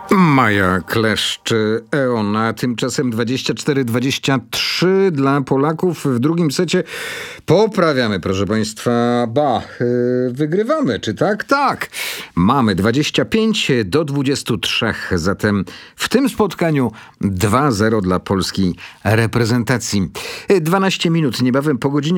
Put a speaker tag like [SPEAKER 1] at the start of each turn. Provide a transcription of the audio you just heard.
[SPEAKER 1] Maja Kleszcz, E.ON, a tymczasem 24-23 dla Polaków w drugim secie. Poprawiamy, proszę Państwa, wygrywamy, czy tak? Tak, mamy 25-23, zatem w tym spotkaniu 2-0 dla polskiej reprezentacji. 12 minut, niebawem po godzinie